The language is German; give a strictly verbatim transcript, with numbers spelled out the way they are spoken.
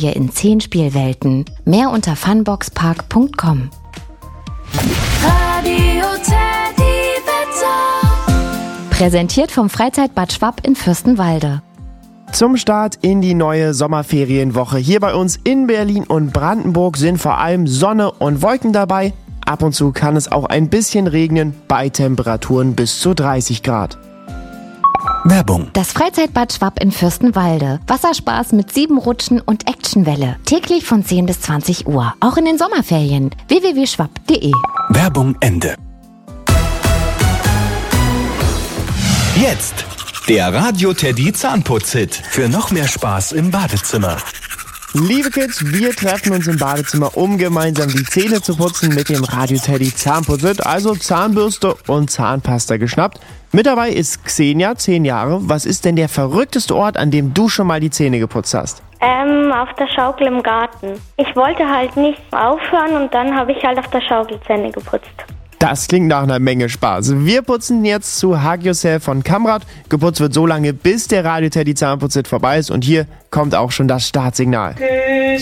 Sommerferie in zehn Spielwelten. Mehr unter funboxpark punkt com. Radio Teddy Wetter. Präsentiert vom Freizeitbad Schwapp in Fürstenwalde. Zum Start in die neue Sommerferienwoche hier bei uns in Berlin und Brandenburg sind vor allem Sonne und Wolken dabei. Ab und zu kann es auch ein bisschen regnen bei Temperaturen bis zu dreißig Grad. Werbung. Das Freizeitbad Schwapp in Fürstenwalde. Wasserspaß mit sieben Rutschen und Actionwelle. Täglich von zehn bis zwanzig Uhr. Auch in den Sommerferien. w w w punkt schwapp punkt de. Werbung Ende. Jetzt der Radio Teddy Zahnputz-Hit. Für noch mehr Spaß im Badezimmer. Liebe Kids, wir treffen uns im Badezimmer, um gemeinsam die Zähne zu putzen mit dem Radio Teddy Zahnputz-Hit, also Zahnbürste und Zahnpasta geschnappt. Mit dabei ist Xenia, zehn Jahre. Was ist denn der verrückteste Ort, an dem du schon mal die Zähne geputzt hast? Ähm, auf der Schaukel im Garten. Ich wollte halt nicht aufhören und dann habe ich halt auf der Schaukel Zähne geputzt. Das klingt nach einer Menge Spaß. Wir putzen jetzt zu Hug Yourself von Kamrad. Geputzt wird so lange, bis der Radio Teddy Zahnputz-Hit vorbei ist. Und hier kommt auch schon das Startsignal.